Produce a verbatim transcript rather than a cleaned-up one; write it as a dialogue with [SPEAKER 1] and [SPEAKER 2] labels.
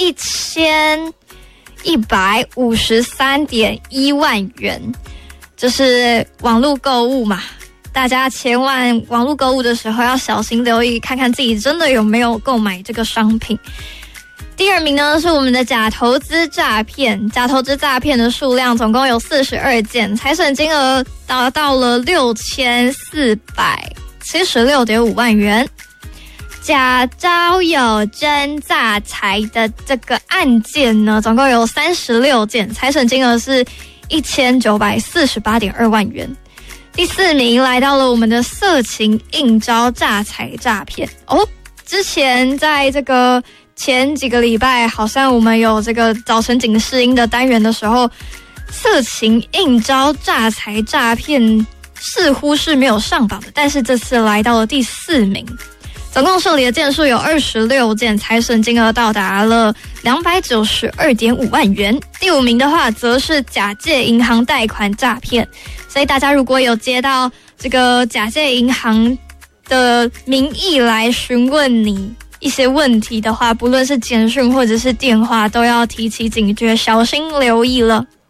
[SPEAKER 1] 一千一百五十三点一万元，这是网络购物嘛。大家千万网络购物的时候要小心留意，看看自己真的有没有购买这个商品。第二名呢是我们的假投资诈骗，假投资诈骗的数量总共有四十二件，财损金额达到了六千四百七十六点五万元。假招友真诈财的这个案件呢，总共有三十六件，财损金额是一千九百四十八点二万元。第四名来到了我们的色情应招诈财诈骗哦。之前在这个前几个礼拜，好像我们有这个早晨警示音的单元的时候，色情应招诈财诈骗似乎是没有上榜的，但是这次来到了第四名。总共受理的件数有二十六件，财损金额到达了两百九十二点五万元。第五名的话，则是假借银行贷款诈骗。所以大家如果有接到这个假借银行的名义来询问你一些问题的话，不论是简讯或者是电话，都要提起警觉，小心留意了。